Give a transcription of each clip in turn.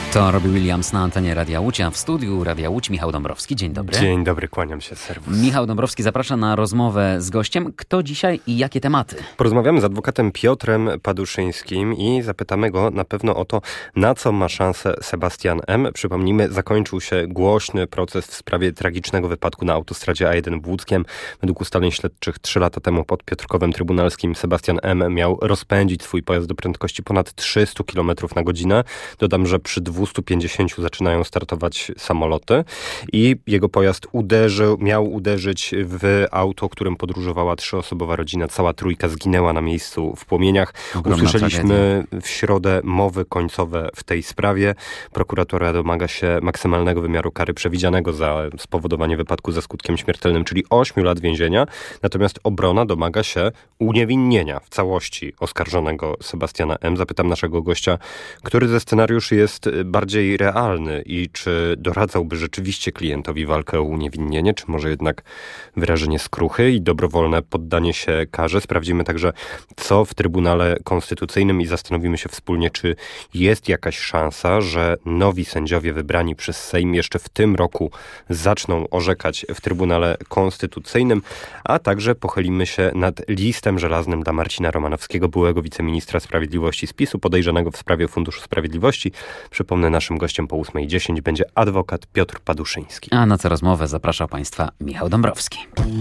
To Robbie Williams na antenie Radia Łódź, a w studiu Radia Łódź Michał Dąbrowski. Dzień dobry. Dzień dobry, kłaniam się, serwus. Michał Dąbrowski zaprasza na rozmowę z gościem. Kto dzisiaj i jakie tematy? Porozmawiamy z adwokatem Piotrem Paduszyńskim i zapytamy go na pewno o to, na co ma szansę Sebastian M. Przypomnijmy, zakończył się głośny proces w sprawie tragicznego wypadku na autostradzie A1 w Łódzkiem. Według ustaleń śledczych 3 lata temu pod Piotrkowem Trybunalskim Sebastian M. miał rozpędzić swój pojazd do prędkości ponad 300 km na godzinę. Dodam, że przy 250 zaczynają startować samoloty i jego pojazd miał uderzyć w auto, którym podróżowała 3-osobowa rodzina. Cała trójka zginęła na miejscu w płomieniach. Ogromna Usłyszeliśmy w środę mowy końcowe w tej sprawie. Prokuratura domaga się maksymalnego wymiaru kary przewidzianego za spowodowanie wypadku ze skutkiem śmiertelnym, czyli 8 lat więzienia. Natomiast obrona domaga się uniewinnienia w całości oskarżonego Sebastiana M. Zapytam naszego gościa, który ze scenariuszy jest bardziej realny i czy doradzałby rzeczywiście klientowi walkę o uniewinnienie, czy może jednak wyrażenie skruchy i dobrowolne poddanie się karze. Sprawdzimy także, co w Trybunale Konstytucyjnym i zastanowimy się wspólnie, czy jest jakaś szansa, że nowi sędziowie wybrani przez Sejm jeszcze w tym roku zaczną orzekać w Trybunale Konstytucyjnym, a także pochylimy się nad listem żelaznym dla Marcina Romanowskiego, byłego wiceministra sprawiedliwości z PiS-u, podejrzanego w sprawie Funduszu Sprawiedliwości. Przypomnę, naszym gościem po 8:10 będzie adwokat Piotr Paduszyński. A na tę rozmowę zaprasza Państwa Michał Dąbrowski.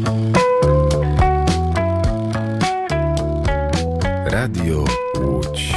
Radio Łódź.